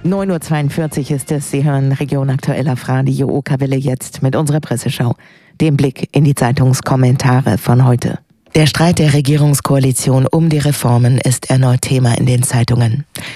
9:42 Uhr ist es. Sie hören Region Aktuell auf Radio Okerwelle jetzt mit unserer Presseschau. Dem Blick in die Zeitungskommentare von heute. Der Streit der Regierungskoalition um die Reformen ist erneut Thema in den Zeitungen.